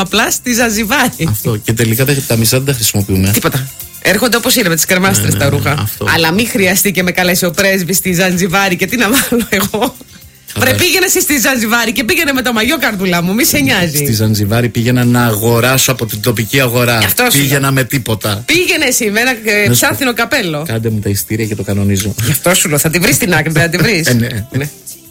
απλά στη Ζανζιβάρη. Αυτό. Και τελικά τα μισά δεν τα χρησιμοποιούμε. Τίποτα. Έρχονται όπως είναι με τις κρεμάστρες τα ρούχα. Αυτό. Αλλά μην χρειαστεί και με καλέσει ο πρέσβης στη Ζανζιβάρη και τι να βάλω εγώ. Πρέπει πήγαινε εσύ στη Ζανζιβάρη και πήγαινε με το μαγιό, καρδούλα μου, μη σε νοιάζει. Στη Ζανζιβάρη πήγαινα να αγοράσω από την τοπική αγορά. Πήγαινα με τίποτα. Πήγαινε εσύ με ένα ψάθινο καπέλο. Κάντε μου τα ειστήρια και το κανονίζω. Γι' αυτό σου λέω, θα τη βρει την άκρη, θα τη βρει. Ναι.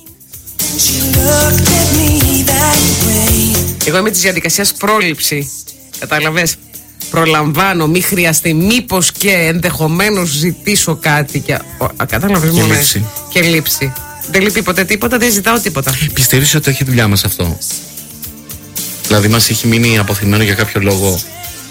Εγώ είμαι της διαδικασίας πρόληψη. Κατάλαβες. Προλαμβάνω, μη χρειαστεί, μήπως και ενδεχομένως ζητήσω κάτι. Κατάλαβες μόνο. Και λήψη. Δεν λείπει ποτέ τίποτα, δεν ζητάω τίποτα. Πιστεύεις ότι έχει δουλειά μας αυτό? Δηλαδή μας έχει μείνει αποθυμένο για κάποιο λόγο?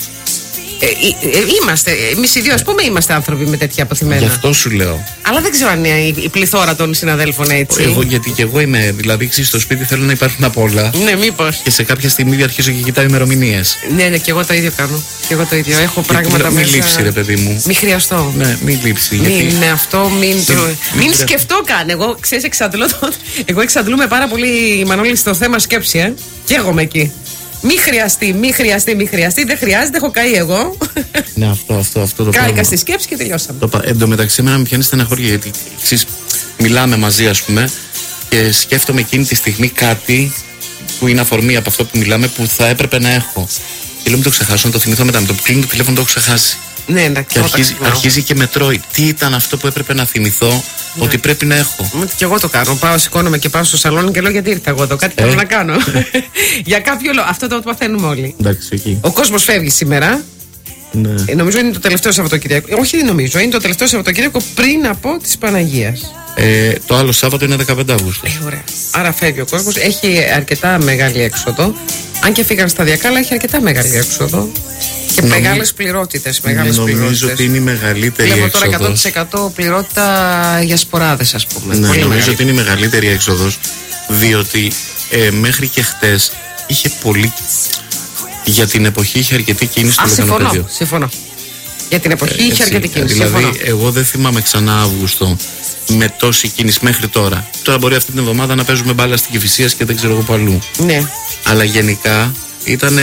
Είμαστε, εμείς οι δύο ας πούμε είμαστε άνθρωποι με τέτοια αποθυμένα. Γι' αυτό σου λέω. Αλλά δεν ξέρω αν είναι η πληθώρα των συναδέλφων έτσι. Γιατί και εγώ είμαι, δηλαδή στο σπίτι θέλω να υπάρχουν απ' όλα. Ναι, μήπως. Και σε κάποια στιγμή αρχίζω και κοιτάω ημερομηνίες. Ναι, και εγώ το ίδιο κάνω. Και εγώ το ίδιο. Έχω πράγματα μέσα. Μην λείψει, ρε παιδί μου. Μην χρειαστώ. Ναι, μην λείψει. Με αυτό, μην σκεφτώ καν. Εγώ ξέρεις, εξαντλούμε πάρα πολύ, Μανώλη, στο θέμα σκέψη, Και εγώ είμαι εκεί. Μη χρειαστεί, δεν χρειάζεται, έχω καεί εγώ. Ναι, αυτό το πράγμα. Κάηκα στη σκέψη και τελειώσαμε. Εν τω μεταξύ, εμένα με πιάνει στεναχώρια γιατί μιλάμε μαζί, ας πούμε, και σκέφτομαι εκείνη τη στιγμή κάτι που είναι αφορμή από αυτό που μιλάμε που θα έπρεπε να έχω. Και λέω μην το ξεχάσω, να το θυμηθώ μετά. Με το που κλείνει το τηλέφωνο το έχω ξεχάσει. Ναι, εντάξει. Και αρχίζει και με τρώει. Τι ήταν αυτό που έπρεπε να θυμηθώ ότι πρέπει να έχω? Και εγώ το κάνω. Πάω, σηκώνομαι και πάω στο σαλόνι και λέω γιατί ήρθα εγώ εδώ. Κάτι θέλω να κάνω. Για κάποιο λόγο. Αυτό το παθαίνουμε όλοι. Εντάξει, εκεί. Ο κόσμος φεύγει σήμερα. Ναι. Νομίζω είναι το τελευταίο Σαββατοκύριακο. Όχι, δεν νομίζω. Είναι το τελευταίο Σαββατοκύριακο πριν από της Παναγίας. Το άλλο Σάββατο είναι 15 Αυγούστου. Ωραία. Άρα φεύγει ο κόσμος. Έχει αρκετά μεγάλη έξοδο. Αν και φύγαν σταδιακά, αλλά έχει αρκετά μεγάλη έξοδο. Και μεγάλες πληρότητες. Νομίζω ότι είναι η μεγαλύτερη έξοδος. Βλέπω τώρα 100% πληρότητα για σποράδες, ας πούμε. Ναι, νομίζω ότι είναι η μεγαλύτερη έξοδος. Διότι μέχρι και χτες είχε πολύ. Για την εποχή είχε αρκετή κίνηση στο Λεκανοπέδιο. Συμφωνώ. Για την εποχή είχε αρκετή κίνηση. Δηλαδή, εγώ δεν θυμάμαι ξανά Αύγουστο με τόση κίνηση μέχρι τώρα. Τώρα μπορεί αυτή την εβδομάδα να παίζουμε μπάλα στην Κηφισίας και δεν ξέρω εγώ που αλλού. Ναι. Αλλά γενικά ήταν.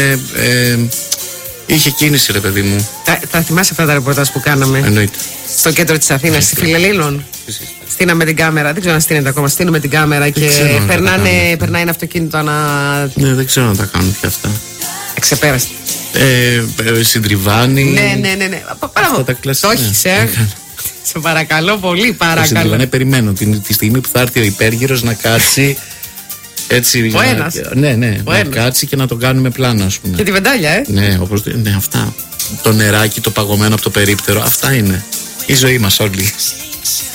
Είχε κίνηση, ρε παιδί μου. Τα θυμάσαι αυτά τα ρεπορτάζ που κάναμε? Εννοείται. Στο κέντρο της Αθήνας, στη Φιλελλήνων. Στείναμε την κάμερα, δεν ξέρω αν στείνεται ακόμα. Στείνουμε την κάμερα και περνάει ένα αυτοκίνητο Ναι, δεν ξέρω να τα κάνουν πια αυτά. Εξεπέραστη. Συντριβάνι. Ναι. Αυτά τα κλασικά. Το έχεις, Σε παρακαλώ πολύ, παρακαλώ. Συντριβάνι, περιμένω τη στιγμή που θα έρθει ο υπέργυρος να κάτσει. Έτσι, ο ένας. Ναι, να κάτσει και να τον κάνουμε πλάνο, ας πούμε. Και τη βεντάλια, Ναι, αυτά. Το νεράκι, το παγωμένο από το περίπτερο, αυτά είναι η ζωή μας όλοι.